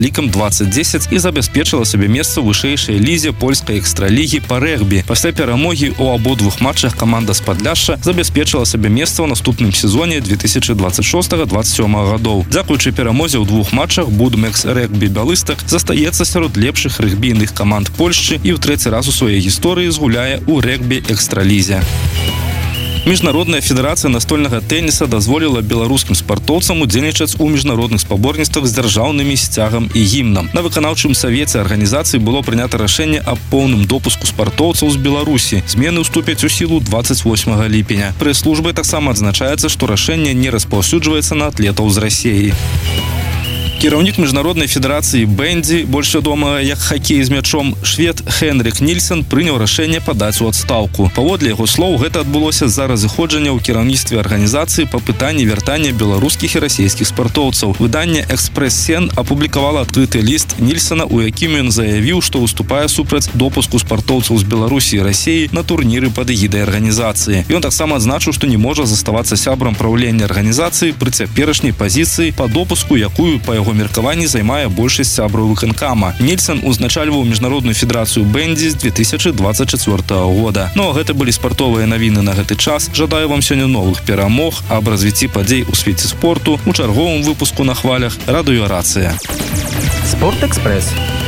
лікам 20-10 і забяспечыла сабе месца ў вышэйшай лізе польскай экстралігі па рэгбі. Пасля перамогі ў абодвух матчах каманда з Падляшша забяспечыла сабе месца ў наступным сезоне 2026-27 гадоў. Дзякуючы перамозе ў двух матчах Будмекс рэгбі Бялыстак застаецца сярод лепшых рэгбійных каманд Польшчы і ў трэці раз у сваёй гісторыі згуляе ў рэгбі экстралізе. Міжнародная федэрацыя настольнага тэніса дазволіла беларускім спартоўцам удзельнічаць у міжнародных спаборніцтвах з дзяржаўнымі сцягам і гімнам. На выканаўчым савеце арганізацыі было прынята рашэнне аб поўным допуску спартоўцаў з Беларусі. Змены ўступяць у сілу 28 ліпеня. Прэс-службай таксама адзначаецца, што рашэнне не распаўсюджваецца на атлетаў з Расіі. Кіраўнік міжнароднай федэрацыі бэндзі, больш вядомага як хакей з мячом, швед Хенрік Нільсен прыняў рашэнне падаць у адстаўку. Паводле яго слоў, гэта адбылося з-за разыходжання ў кіраўніцтве арганізацыі па пытанні вяртання беларускіх і расійскіх спартоўцаў. Выданне «Экспрэс-Сен» апублікавала адкрыты ліст Нільсена, у якім ён заявіў, што выступае супраць допуску спартоўцаў з Беларусі і Расіі на турніры пад эгідай арганізацыі. Ён таксама адзначыў, што не можа заставацца сябрам праўлення арганізацыі пры цяперашняй пазіцыі па допуску, якую па яго меркаванні займае большасць сябраў выканкама. Нільсен узначальваў міжнародную федэрацыю бэндзі з 2024 года. Ну а гэта былі спартовыя навіны на гэты час. Жадаю вам сёння новых перамог, аб развіцці падзей у свеце спорту у чарговым выпуску на хвалях радыёрацыя. Спорт-экспрэс.